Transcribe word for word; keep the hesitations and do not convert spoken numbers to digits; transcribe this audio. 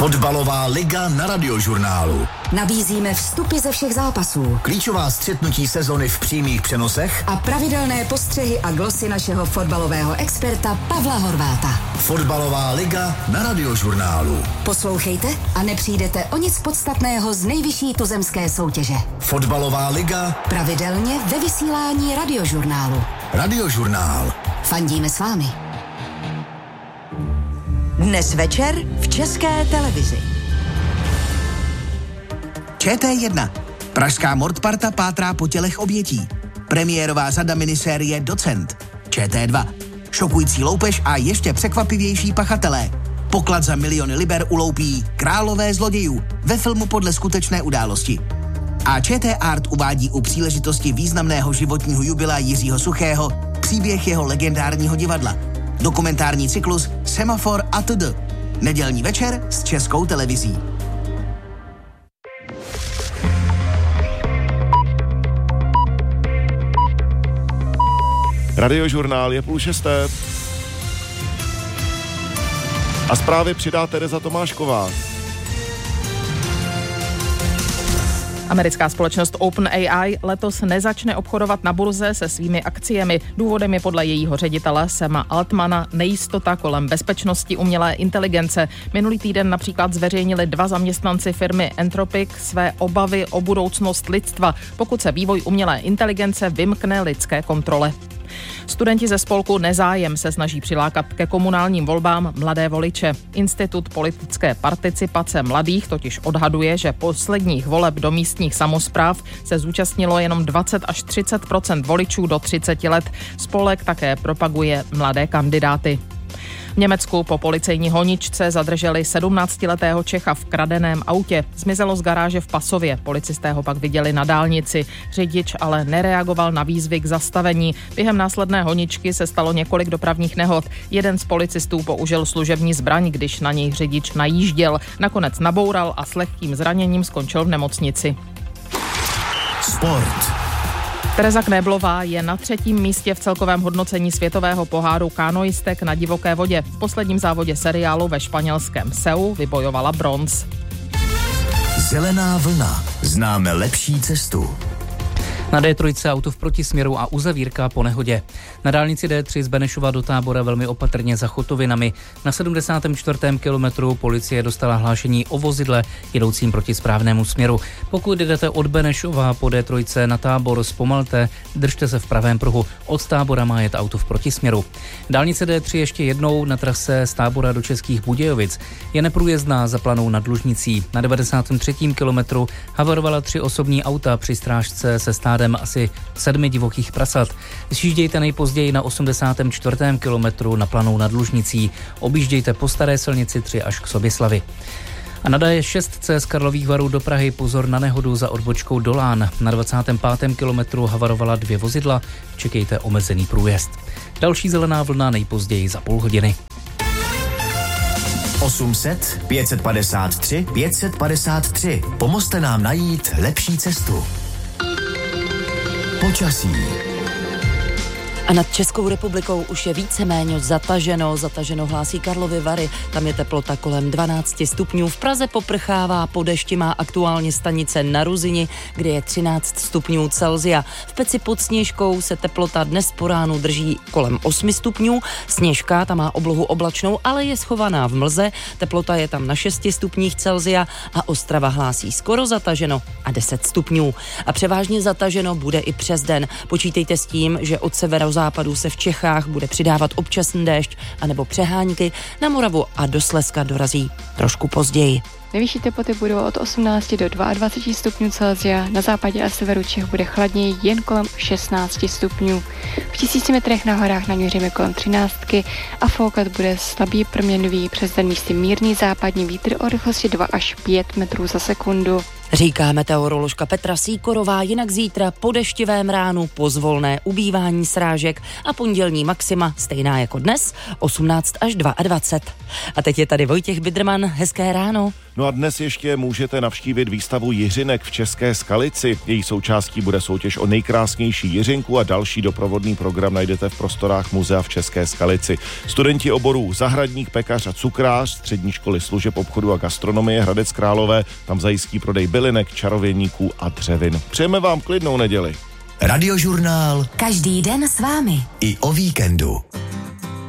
Fotbalová liga na Radiožurnálu. Nabízíme vstupy ze všech zápasů, Klíčová střetnutí sezony v přímých přenosech a pravidelné postřehy a glosy našeho fotbalového experta Pavla Horváta. Fotbalová liga na Radiožurnálu. Poslouchejte a nepřijdete o nic podstatného z nejvyšší tuzemské soutěže. Fotbalová liga pravidelně ve vysílání Radiožurnálu. Radiožurnál. Fandíme s vámi. Dnes večer v České televizi. Č T jedna. Pražská mordparta pátrá po tělech obětí. Premiérová řada minisérie Docent. Č T dva. Šokující loupež a ještě překvapivější pachatelé. Poklad za miliony liber uloupí Králové zlodějů ve filmu podle skutečné události. A Č T Art uvádí u příležitosti významného životního jubilea Jiřího Suchého příběh jeho legendárního divadla. Dokumentární cyklus Semafor a td. Nedělní večer s Českou televizí. Radiožurnál je půl šesté. A zprávy přidá Tereza Tomášková. Americká společnost OpenAI letos nezačne obchodovat na burze se svými akciemi. Důvodem je podle jejího ředitele Sama Altmana nejistota kolem bezpečnosti umělé inteligence. Minulý týden například zveřejnili dva zaměstnanci firmy Anthropic své obavy o budoucnost lidstva, pokud se vývoj umělé inteligence vymkne lidské kontrole. Studenti ze spolku Nezájem se snaží přilákat ke komunálním volbám mladé voliče. Institut politické participace mladých totiž odhaduje, že posledních voleb do místních samospráv se zúčastnilo jenom dvacet až třicet procent voličů do třicet let. Spolek také propaguje mladé kandidáty. V Německu po policejní honičce zadrželi sedmnáctiletého Čecha v kradeném autě. Zmizelo z garáže v Pasově. Policisté ho pak viděli na dálnici. Řidič ale nereagoval na výzvy k zastavení. Během následné honičky se stalo několik dopravních nehod. Jeden z policistů použil služební zbraň, když na něj řidič najížděl. Nakonec naboural a s lehkým zraněním skončil v nemocnici. Sport. Tereza Knéblová je na třetím místě v celkovém hodnocení světového poháru kanoistek na divoké vodě. V posledním závodě seriálu ve španělském Seu vybojovala bronz. Zelená vlna. Známe lepší cestu. Na D tři auto v protisměru a uzavírka po nehodě. Na dálnici D tři z Benešova do Tábora velmi opatrně za Chotovinami. Na sedmdesátém čtvrtém kilometru policie dostala hlášení o vozidle jedoucím proti správnému směru. Pokud jdete od Benešova po D tři na Tábor, zpomalte, držte se v pravém pruhu. Od Tábora má jet auto v protisměru. Dálnice D tři ještě jednou na trase z Tábora do Českých Budějovic je neprůjezdná za Planou nad Lužnicí. Na devadesátém třetím kilometru havarovala tři osobní auta při strážce se stádem asi sedmi divokých prasat. Zjíždějte nejpozději na osmdesátém čtvrtém kilometru na Planou nad Lužnicí. Objíždějte po staré silnici tři až k Soběslavi. A na D šest C z Karlových Varů do Prahy pozor na nehodu za odbočkou Dolán. Na dvacátém pátém kilometru havarovala dvě vozidla. Čekejte omezený průjezd. Další zelená vlna nejpozději za půl hodiny. osm set, pět set padesát tři, pět set padesát tři. Pomozte nám najít lepší cestu. Počasí. A nad Českou republikou už je víceméně zataženo, zataženo hlásí Karlovy Vary, tam je teplota kolem dvanáct stupňů, v Praze poprchává, po dešti má aktuálně stanice na Ruzini, kde je třináct stupňů Celsia. V Peci pod Sněžkou se teplota dnes po ránu drží kolem osm stupňů, Sněžka tam má oblohu oblačnou, ale je schovaná v mlze, teplota je tam na šesti stupních Celsia a Ostrava hlásí skoro zataženo a deset stupňů. A převážně zataženo bude i přes den. Počítejte s tím, že od severa západu se v Čechách bude přidávat občasný déšť anebo přehánky, na Moravu a do Slezska dorazí trošku později. Nejvyšší teploty budou od osmnácti do dvaceti dvou stupňů Celsia, na západě a severu Čech bude chladněji jen kolem šestnácti stupňů. V tisíci metrech na horách naměříme kolem třináctky a foukat bude slabý proměnlivý, přes den místy mírný západní vítr o rychlosti dva až pět metrů za sekundu. Říká meteoroložka Petra Sýkorová, jinak zítra po deštivém ránu pozvolné ubývání srážek a pondělní maxima stejná jako dnes, osmnáct až dvacet dva. A teď je tady Vojtěch Bidrman, hezké ráno. No a dnes ještě můžete navštívit výstavu Jiřinek v České Skalici. Její součástí bude soutěž o nejkrásnější jiřinku a další doprovodný program najdete v prostorách muzea v České Skalici. Studenti oborů zahradník, pekař a cukrář Střední školy služeb obchodu a gastronomie Hradec Králové tam zajistí prodej bylinek, čarodějníků a dřevin. Přejeme vám klidnou neděli. Radiožurnál Každý den s vámi. i o víkendu.